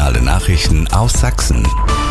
Regionale Nachrichten aus Sachsen.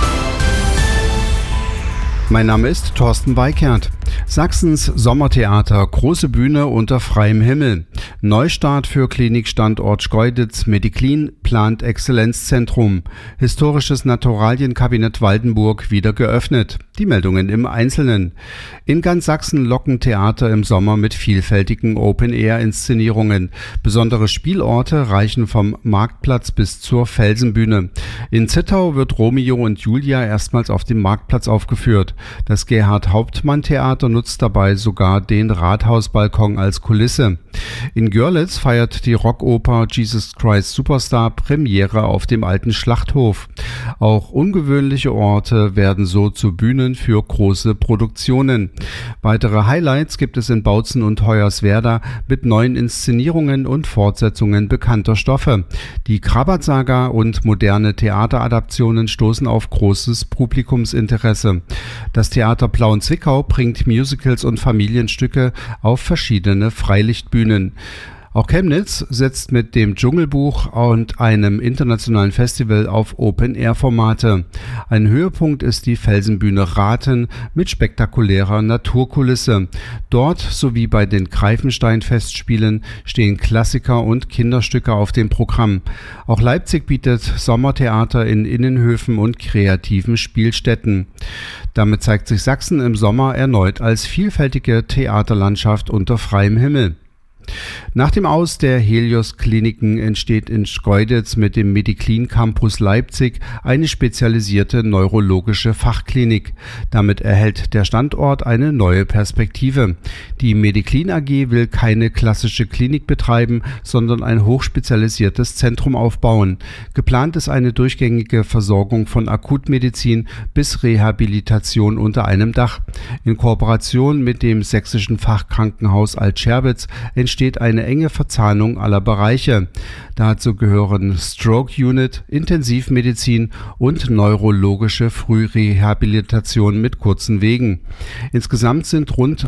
Mein Name ist Thorsten Weikert. Sachsens Sommertheater, große Bühne unter freiem Himmel. Neustart für Klinikstandort Schkeuditz. Mediclin plant Exzellenzzentrum. Historisches Naturalienkabinett Waldenburg wieder geöffnet. Die Meldungen im Einzelnen. In ganz Sachsen locken Theater im Sommer mit vielfältigen Open-Air-Inszenierungen. Besondere Spielorte reichen vom Marktplatz bis zur Felsenbühne. In Zittau wird Romeo und Julia erstmals auf dem Marktplatz aufgeführt. Das Gerhard-Hauptmann-Theater nutzt dabei sogar den Rathausbalkon als Kulisse. In Görlitz feiert die Rockoper Jesus Christ Superstar Premiere auf dem alten Schlachthof. Auch ungewöhnliche Orte werden so zu Bühnen für große Produktionen. Weitere Highlights gibt es in Bautzen und Hoyerswerda mit neuen Inszenierungen und Fortsetzungen bekannter Stoffe. Die Krabat-Saga und moderne Theateradaptionen stoßen auf großes Publikumsinteresse. Das Theater Plauen-Zwickau bringt Musicals und Familienstücke auf verschiedene Freilichtbühnen. Auch Chemnitz setzt mit dem Dschungelbuch und einem internationalen Festival auf Open-Air-Formate. Ein Höhepunkt ist die Felsenbühne Rathen mit spektakulärer Naturkulisse. Dort sowie bei den Greifenstein-Festspielen stehen Klassiker und Kinderstücke auf dem Programm. Auch Leipzig bietet Sommertheater in Innenhöfen und kreativen Spielstätten. Damit zeigt sich Sachsen im Sommer erneut als vielfältige Theaterlandschaft unter freiem Himmel. Nach dem Aus der Helios-Kliniken entsteht in Schkeuditz mit dem Mediclin Campus Leipzig eine spezialisierte neurologische Fachklinik. Damit erhält der Standort eine neue Perspektive. Die Mediclin AG will keine klassische Klinik betreiben, sondern ein hochspezialisiertes Zentrum aufbauen. Geplant ist eine durchgängige Versorgung von Akutmedizin bis Rehabilitation unter einem Dach. In Kooperation mit dem sächsischen Fachkrankenhaus Alt-Scherbitz entsteht eine enge Verzahnung aller Bereiche. Dazu gehören Stroke Unit, Intensivmedizin und neurologische Frührehabilitation mit kurzen Wegen. Insgesamt sind rund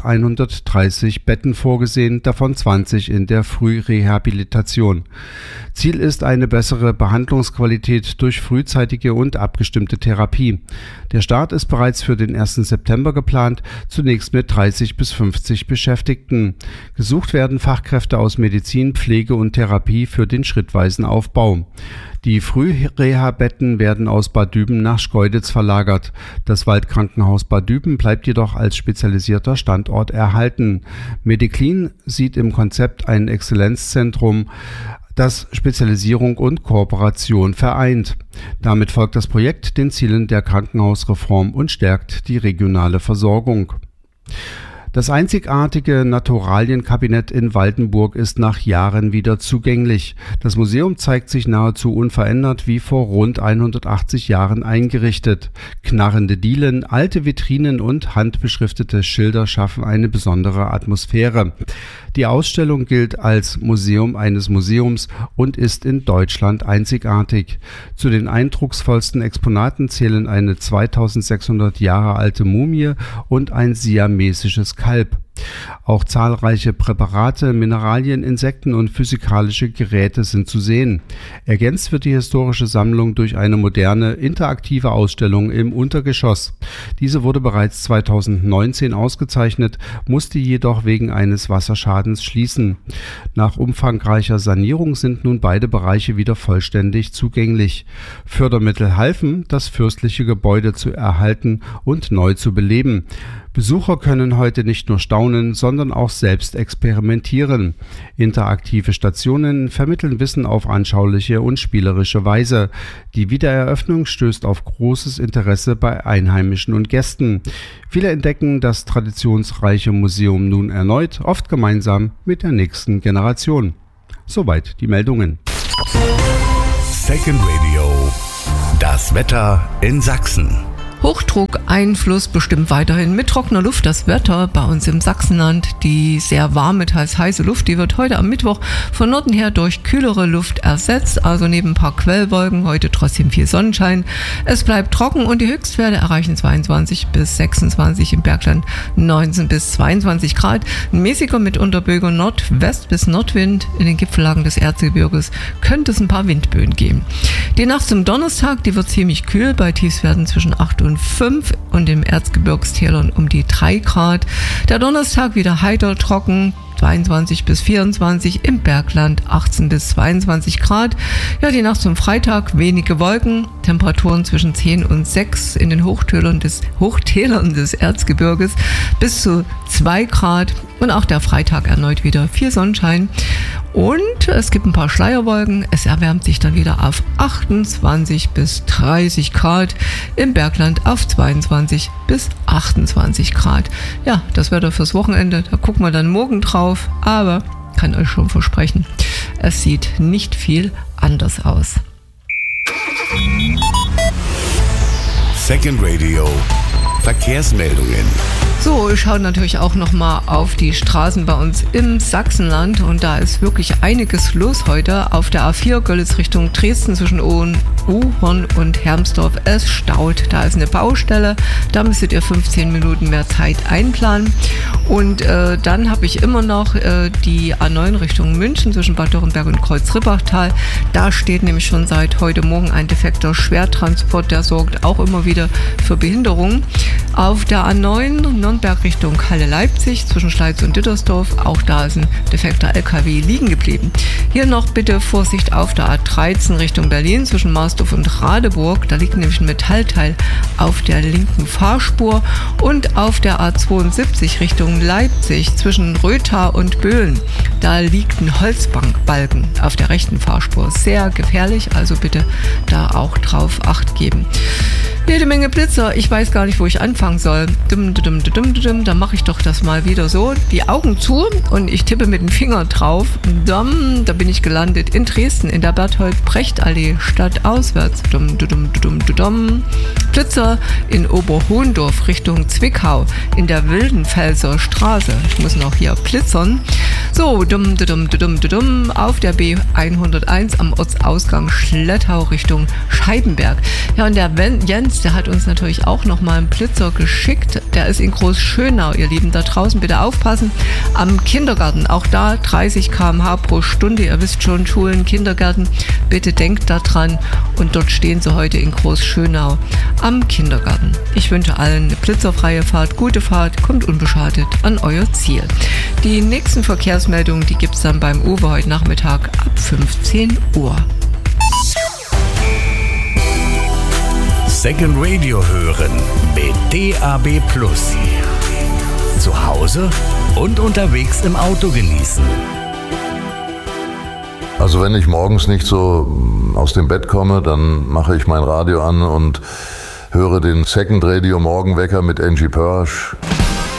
130 Betten vorgesehen, davon 20 in der Frührehabilitation. Ziel ist eine bessere Behandlungsqualität durch frühzeitige und abgestimmte Therapie. Der Start ist bereits für den 1. September geplant, zunächst mit 30 bis 50 Beschäftigten. Gesucht werden Fachkräfte aus Medizin, Pflege und Therapie für den schrittweisen Aufbau. Die Frühreha-Betten werden aus Bad Düben nach Schkeuditz verlagert. Das Waldkrankenhaus Bad Düben bleibt jedoch als spezialisierter Standort erhalten. Mediclin sieht im Konzept ein Exzellenzzentrum, das Spezialisierung und Kooperation vereint. Damit folgt das Projekt den Zielen der Krankenhausreform und stärkt die regionale Versorgung. Das einzigartige Naturalienkabinett in Waldenburg ist nach Jahren wieder zugänglich. Das Museum zeigt sich nahezu unverändert wie vor rund 180 Jahren eingerichtet. Knarrende Dielen, alte Vitrinen und handbeschriftete Schilder schaffen eine besondere Atmosphäre. Die Ausstellung gilt als Museum eines Museums und ist in Deutschland einzigartig. Zu den eindrucksvollsten Exponaten zählen eine 2600 Jahre alte Mumie und ein siamesisches Kalb. Auch zahlreiche Präparate, Mineralien, Insekten und physikalische Geräte sind zu sehen. Ergänzt wird die historische Sammlung durch eine moderne, interaktive Ausstellung im Untergeschoss. Diese wurde bereits 2019 ausgezeichnet, musste jedoch wegen eines Wasserschadens schließen. Nach umfangreicher Sanierung sind nun beide Bereiche wieder vollständig zugänglich. Fördermittel halfen, das fürstliche Gebäude zu erhalten und neu zu beleben. Besucher können heute nicht nur staunen, sondern auch selbst experimentieren. Interaktive Stationen vermitteln Wissen auf anschauliche und spielerische Weise. Die Wiedereröffnung stößt auf großes Interesse bei Einheimischen und Gästen. Viele entdecken das traditionsreiche Museum nun erneut, oft gemeinsam mit der nächsten Generation. Soweit die Meldungen. Second Radio. Das Wetter in Sachsen. Hochdruckeinfluss bestimmt weiterhin mit trockener Luft das Wetter bei uns im Sachsenland. Die sehr warme, teils heiße Luft, die wird heute am Mittwoch von Norden her durch kühlere Luft ersetzt. Also neben ein paar Quellwolken heute trotzdem viel Sonnenschein. Es bleibt trocken und die Höchstwerte erreichen 22 bis 26, im Bergland 19 bis 22 Grad. Ein mäßiger mit Unterböger Nordwest- bis Nordwind. In den Gipfellagen des Erzgebirges könnte es ein paar Windböen geben. Die Nacht zum Donnerstag, die wird ziemlich kühl bei Tiefstwerten zwischen 8 und 5 und im Erzgebirgstälern um die 3 Grad. Der Donnerstag wieder heiter, trocken, 22 bis 24, im Bergland 18 bis 22 Grad. Ja, die Nacht zum Freitag wenige Wolken, Temperaturen zwischen 10 und 6 in den Hochtälern des Erzgebirges bis zu 2 Grad und auch der Freitag erneut wieder viel Sonnenschein. Und es gibt ein paar Schleierwolken. Es erwärmt sich dann wieder auf 28 bis 30 Grad. Im Bergland auf 22 bis 28 Grad. Ja, das Wetter fürs Wochenende. Da gucken wir dann morgen drauf. Aber kann euch schon versprechen, es sieht nicht viel anders aus. Second Radio. Verkehrsmeldungen. So, ich schaue natürlich auch nochmal auf die Straßen bei uns im Sachsenland und da ist wirklich einiges los heute. Auf der A4 Görlitz Richtung Dresden zwischen Uhorn und Hermsdorf. Es staut. Da ist eine Baustelle. Da müsstet ihr 15 Minuten mehr Zeit einplanen. Und dann habe ich immer noch die A9 Richtung München zwischen Bad Dürrenberg und Kreuz-Rippachtal. Da steht nämlich schon seit heute Morgen ein defekter Schwertransport. Der sorgt auch immer wieder für Behinderungen. Auf der A9 Nürnberg Richtung Halle-Leipzig zwischen Schleiz und Dittersdorf. Auch da ist ein defekter LKW liegen geblieben. Hier noch bitte Vorsicht auf der A13 Richtung Berlin zwischen Marsdorf und Radeburg. Da liegt nämlich ein Metallteil auf der linken Fahrspur. Und auf der A72 Richtung Leipzig zwischen Rötha und Böhlen. Da liegt ein Holzbalken auf der rechten Fahrspur. Sehr gefährlich, also bitte da auch drauf Acht geben. Jede Menge Blitzer, ich weiß gar nicht, wo ich anfangen soll. Da mache ich doch das mal wieder so. Die Augen zu und ich tippe mit dem Finger drauf. Da bin ich gelandet in Dresden, in der Berthold-Brecht-Allee, stadtauswärts. Blitzer in Oberhohndorf Richtung Zwickau, in der Wildenfelser Straße. Ich muss noch hier blitzern. So, auf der B101 am Ortsausgang Schlettau Richtung Scheibenberg. Ja, und der Jens, der hat uns natürlich auch nochmal einen Blitzer geschickt. Der ist in Großschönau, ihr Lieben, da draußen bitte aufpassen. Am Kindergarten, auch da 30 km/h pro Stunde. Ihr wisst schon, Schulen, Kindergärten, bitte denkt da dran. Und dort stehen sie heute in Großschönau am Kindergarten. Ich wünsche allen eine blitzerfreie Fahrt, gute Fahrt, kommt unbeschadet an euer Ziel. Die nächsten Verkehrsmeldungen, die gibt es dann beim Uwe heute Nachmittag ab 15 Uhr. Second Radio hören mit DAB+. Zu Hause und unterwegs im Auto genießen. Also wenn ich morgens nicht so aus dem Bett komme, dann mache ich mein Radio an und höre den Second Radio Morgenwecker mit Angie Pörsch.